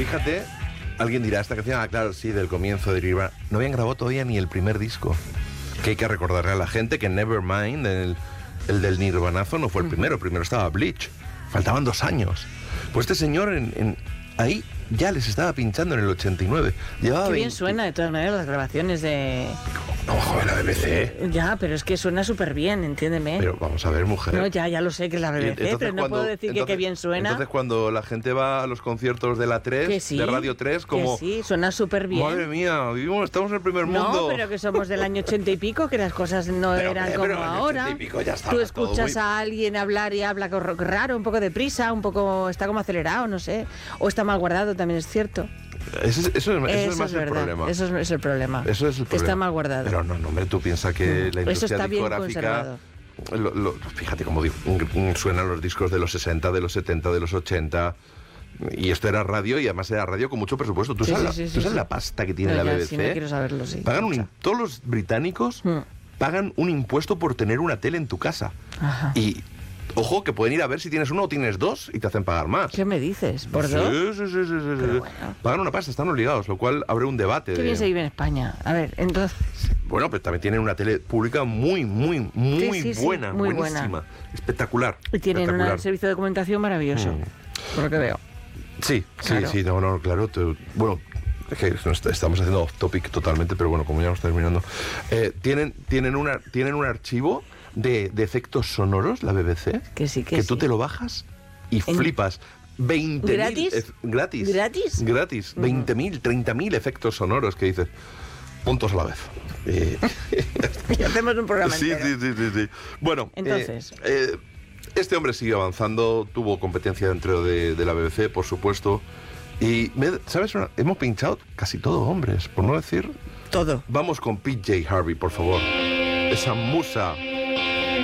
Fíjate, alguien dirá, esta canción, claro, sí, del comienzo de Nirvana. No habían grabado todavía ni el primer disco. Que hay que recordarle a la gente que Nevermind, el del Nirvanazo, no fue el primero estaba Bleach. Faltaban 2 años. Pues este señor ahí ya les estaba pinchando en el 89. Llevaba Qué bien suena, de todas maneras, las grabaciones de... No, joder, la BBC. Ya, pero es que suena súper bien, entiéndeme. Pero vamos a ver, mujer. No, ya lo sé que es la BBC, pero no puedo decir que qué bien suena. Entonces, cuando la gente va a los conciertos de la 3, sí, de Radio 3, como... Que sí, suena súper bien. Madre mía, estamos en el primer mundo. No, pero que somos del año 80 y pico, que las cosas no eran como ahora. Tú escuchas a alguien hablar y habla raro, un poco deprisa, un poco... Está como acelerado, no sé. O está mal guardado, también es cierto. Eso es más el problema. Eso es el problema. Eso es el problema. Está mal guardado. Pero no, hombre, tú piensas que la industria discográfica... Fíjate cómo suenan los discos de los 60, de los 70, de los 80... Y esto era radio, y además era radio con mucho presupuesto. ¿Tú sabes la pasta que tiene la BBC? Sí, no quiero saberlo, sí. Todos los británicos pagan un impuesto por tener una tele en tu casa. Ajá. Y... Ojo, que pueden ir a ver si tienes 1 o tienes 2 y te hacen pagar más. ¿Qué me dices? ¿Por 2? Sí. Bueno. Pagan una pasta, están obligados, lo cual abre un debate. Qué bien se vive en España. A ver, entonces... Bueno, pero también tienen una tele pública muy buena, muy buenísima, buena. Espectacular. Y tienen un servicio de documentación maravilloso, por lo que veo. Sí, claro. Bueno, es que estamos haciendo off topic totalmente, pero bueno, como ya estamos terminando. Tienen un archivo de efectos sonoros, la BBC, que tú te lo bajas y flipas. 20.000 ¿Gratis? Gratis. 20.000, 30.000 efectos sonoros que dices, puntos a la vez. Y hacemos un programa entero. Sí. Bueno, entonces... este hombre sigue avanzando, tuvo competencia dentro de la BBC, por supuesto. Y, ¿sabes? Hemos pinchado casi todo hombres, por no decir... Todo. Vamos con PJ Harvey, por favor. Esa musa